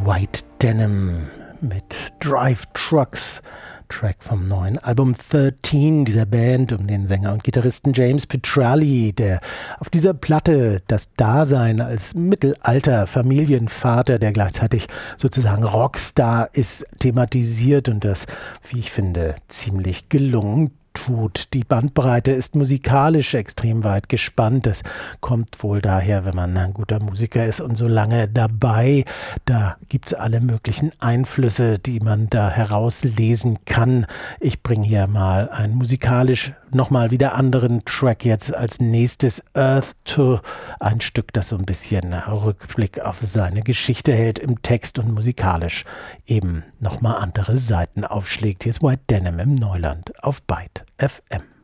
White Denim mit Drive Trucks, Track vom neuen Album 13 dieser Band um den Sänger und Gitarristen James Petralli, der auf dieser Platte das Dasein als Mittelalter-Familienvater, der gleichzeitig sozusagen Rockstar ist, thematisiert und das, wie ich finde, ziemlich gelungen tut. Die Bandbreite ist musikalisch extrem weit gespannt. Das kommt wohl daher, wenn man ein guter Musiker ist und so lange dabei. Da gibt es alle möglichen Einflüsse, die man da herauslesen kann. Ich bringe hier mal einen musikalisch nochmal wieder anderen Track jetzt als nächstes, Earth to, ein Stück, das so ein bisschen Rückblick auf seine Geschichte hält im Text und musikalisch eben nochmal andere Seiten aufschlägt. Hier ist White Denim im Neuland auf Byte FM.